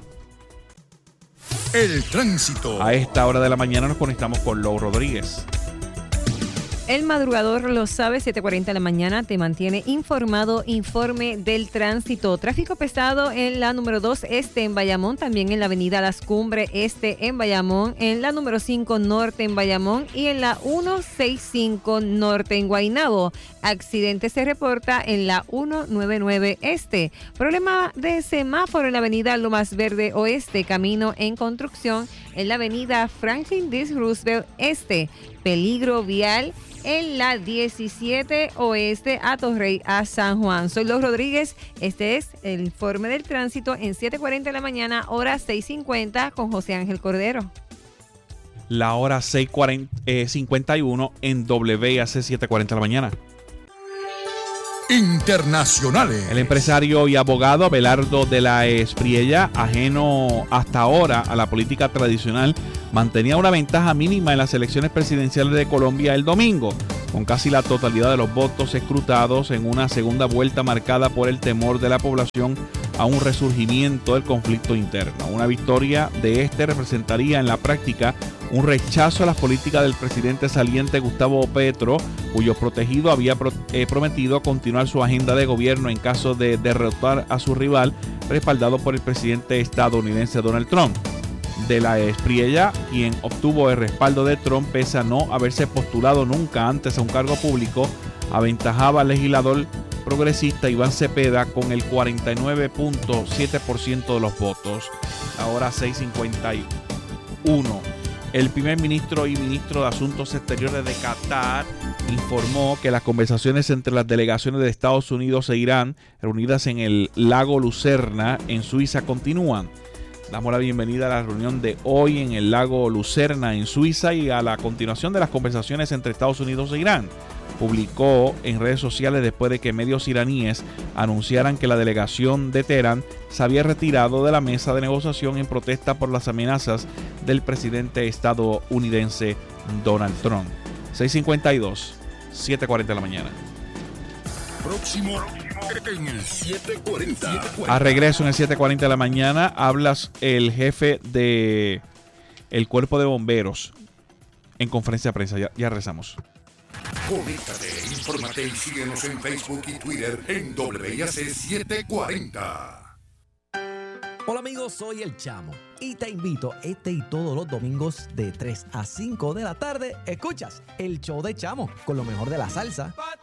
S2: El tránsito.
S1: A esta hora de la mañana nos conectamos con Lou Rodríguez.
S12: El madrugador lo sabe, siete cuarenta de la mañana te mantiene informado. Informe del tránsito. Tráfico pesado en la número dos este en Bayamón, también en la avenida Las Cumbres este en Bayamón, en la número cinco norte en Bayamón y en la ciento sesenta y cinco norte en Guaynabo. Accidente se reporta en la ciento noventa y nueve este. Problema de semáforo en la avenida Lomas Verde oeste, camino en construcción en la avenida Franklin D. Roosevelt este. Peligro vial en la diecisiete oeste a Torrey a San Juan. Soy Los Rodríguez. Este es el informe del tránsito en siete cuarenta de la mañana, hora seis cincuenta con José Ángel Cordero.
S1: La hora seis cincuenta y uno en W A C setecientos cuarenta de la mañana.
S2: Internacionales.
S1: El empresario y abogado Abelardo de la Espriella, ajeno hasta ahora a la política tradicional, mantenía una ventaja mínima en las elecciones presidenciales de Colombia el domingo, con casi la totalidad de los votos escrutados en una segunda vuelta marcada por el temor de la población a un resurgimiento del conflicto interno. Una victoria de este representaría en la práctica un rechazo a las políticas del presidente saliente Gustavo Petro, cuyo protegido había pro, eh, prometido continuar su agenda de gobierno en caso de derrotar a su rival, respaldado por el presidente estadounidense Donald Trump. De la Espriella, quien obtuvo el respaldo de Trump pese a no haberse postulado nunca antes a un cargo público, aventajaba al legislador progresista Iván Cepeda con el cuarenta y nueve punto siete por ciento de los votos. Ahora seis cincuenta y uno. El primer ministro y ministro de Asuntos Exteriores de Qatar informó que las conversaciones entre las delegaciones de Estados Unidos e Irán reunidas en el lago Lucerna en Suiza continúan. Damos la bienvenida a la reunión de hoy en el lago Lucerna en Suiza y a la continuación de las conversaciones entre Estados Unidos e Irán. Publicó en redes sociales después de que medios iraníes anunciaran que la delegación de Teherán se había retirado de la mesa de negociación en protesta por las amenazas del presidente estadounidense Donald Trump. seis cincuenta y dos, siete cuarenta de la mañana.
S2: Próximo en el siete cuarenta.
S1: A regreso en el siete cuarenta de la mañana hablas el jefe de el cuerpo de bomberos en conferencia de prensa. Ya, ya rezamos.
S2: Conéctate, infórmate y síguenos en Facebook y Twitter en W A C setecientos cuarenta.
S13: Hola amigos, soy El Chamo y te invito este y todos los domingos de tres a cinco de la tarde. Escuchas el show de Chamo con lo mejor de la salsa,